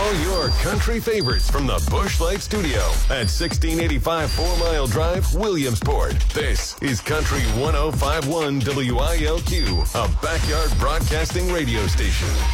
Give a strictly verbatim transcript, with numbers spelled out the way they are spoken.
all your country favorites from the Busch Light Studio at sixteen eighty-five Four Mile Drive, Williamsport. This is Country one oh five point one W I L Q, a backyard broadcasting radio station.